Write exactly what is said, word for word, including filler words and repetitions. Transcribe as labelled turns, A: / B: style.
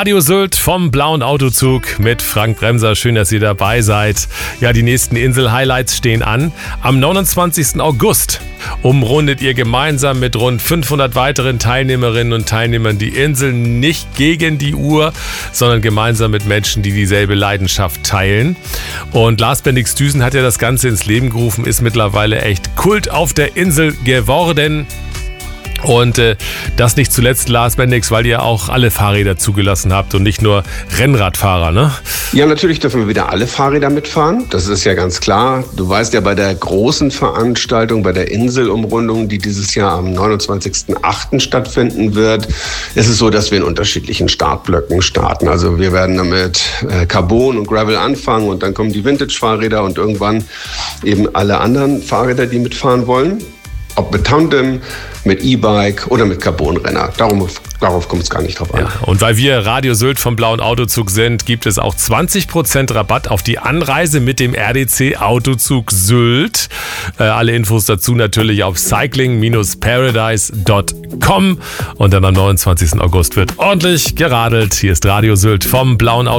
A: Radio Sylt vom Blauen Autozug mit Frank Bremser. Schön, dass ihr dabei seid. Ja, die nächsten Insel-Highlights stehen an. Am neunundzwanzigsten August umrundet ihr gemeinsam mit rund fünfhundert weiteren Teilnehmerinnen und Teilnehmern die Insel nicht gegen die Uhr, sondern gemeinsam mit Menschen, die dieselbe Leidenschaft teilen. Und Lars Bendix-Düsen hat ja das Ganze ins Leben gerufen, ist mittlerweile echt Kult auf der Insel geworden. Und äh, das nicht zuletzt, Lars Bendix, weil ihr auch alle Fahrräder zugelassen habt und nicht nur Rennradfahrer, ne?
B: Ja, natürlich dürfen wir wieder alle Fahrräder mitfahren. Das ist ja ganz klar. Du weißt ja, bei der großen Veranstaltung, bei der Inselumrundung, die dieses Jahr am neunundzwanzigsten achten stattfinden wird, ist es so, dass wir in unterschiedlichen Startblöcken starten. Also wir werden damit äh, Carbon und Gravel anfangen und dann kommen die Vintage-Fahrräder und irgendwann eben alle anderen Fahrräder, die mitfahren wollen. Ob mit Tandem, mit E-Bike oder mit Carbonrenner. Darum, darauf kommt es gar nicht drauf an.
A: Ja, und weil wir Radio Sylt vom Blauen Autozug sind, gibt es auch zwanzig Prozent Rabatt auf die Anreise mit dem R D C Autozug Sylt. Äh, alle Infos dazu natürlich auf cycling paradise punkt com. Und dann am neunundzwanzigsten August wird ordentlich geradelt. Hier ist Radio Sylt vom Blauen Autozug.